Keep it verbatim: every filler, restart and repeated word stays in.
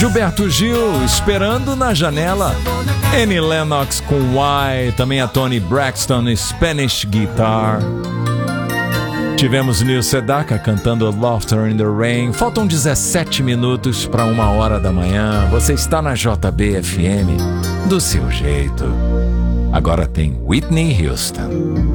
Gilberto Gil, Esperando na Janela. Annie Lennox com Why. Também a Toni Braxton, Spanish Guitar. Tivemos Neil Sedaka cantando Laughter in the Rain. Faltam dezessete minutos para uma hora da manhã. Você está na J B F M, do seu jeito. Agora tem Whitney Houston.